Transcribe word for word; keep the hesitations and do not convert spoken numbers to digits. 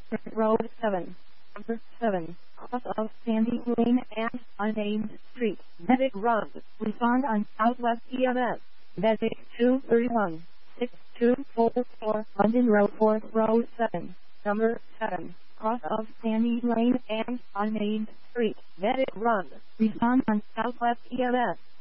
Road seven. Number seven. Cross of Sandy Lane and unnamed street. Medic Road. Respond on Southwest E M S. Medic two three one, six two four four. London Road fourth Road seven. Number seven. Cross of Sandy Lane and unnamed street. Medic Run. Respond on Southwest E M S.